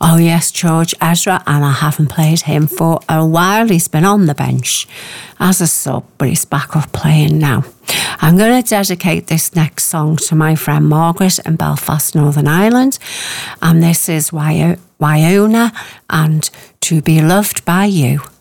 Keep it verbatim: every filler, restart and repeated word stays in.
Oh yes, George Ezra, and I haven't played him for a while. He's been on the bench as a sub, but he's back up playing now. I'm going to dedicate this next song to my friend Margaret in Belfast, Northern Ireland, and this is Wyo- Wyona and To Be Loved by You.